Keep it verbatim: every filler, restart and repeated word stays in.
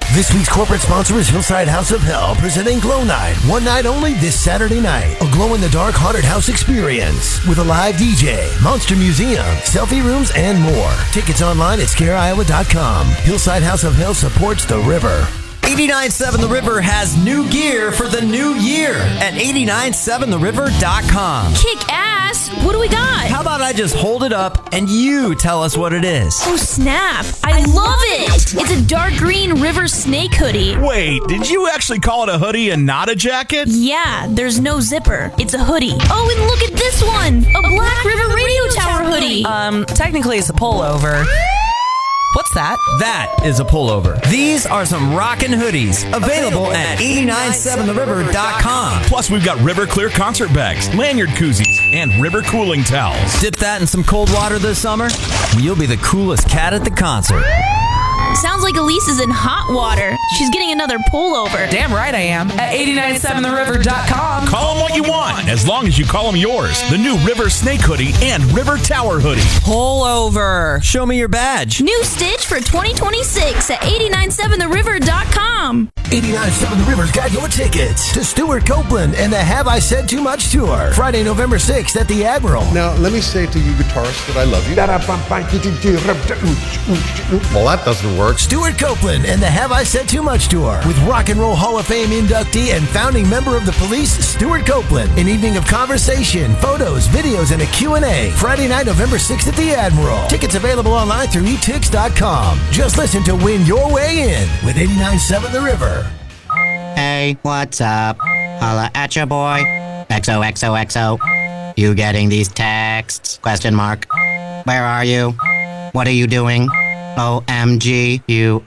This week's corporate sponsor is Hillside House of Hell, presenting Glow Night. One night only this Saturday night. A glow-in-the-dark haunted house experience with a live D J, monster museum, selfie rooms, and more. Tickets online at scare iowa dot com. Hillside House of Hell supports the river. eighty-nine point seven The River has new gear for the new year at eighty-nine seven the river dot com. Kick ass! What do we got? How about I just hold it up and you tell us what it is? Oh, snap. I love it! It's a dark green river snake hoodie. Wait, did you actually call it a hoodie and not a jacket? Yeah, there's no zipper. It's a hoodie. Oh, and look at this one! A Black River Radio Tower hoodie! Um, technically it's a pullover. What's that? That is a pullover. These are some rockin' hoodies available at eighty-nine seven the river dot com. Plus, we've got River Clear concert bags, lanyard koozies, and River cooling towels. Dip that in some cold water this summer, and you'll be the coolest cat at the concert. Sounds like Elise is in hot water. She's getting another pullover. Damn right I am. At eighty-nine seven the river dot com. Call them what you want, as long as you call them yours. The new River Snake hoodie and River Tower hoodie. Pullover. Show me your badge. New stitch for twenty twenty-six at eighty-nine seven the river dot com. eighty-nine point seven The River's got your tickets to Stuart Copeland and the Have I Said Too Much tour. Friday, November sixth at the Admiral. Now, let me say to you guitarists that I love you. Well, that doesn't work. Stuart Copeland and the Have I Said Too Much tour with Rock and Roll Hall of Fame inductee and founding member of the Police, Stuart Copeland. An evening of conversation, photos, videos, and a Q and A. Friday night, November sixth at the Admiral. Tickets available online through e tix dot com. Just listen to Win Your Way In with eighty-nine point seven The River. Hey, what's up? Holla at your boy. X O X O X O. You getting these texts? Question mark. Where are you? What are you doing? O M G, you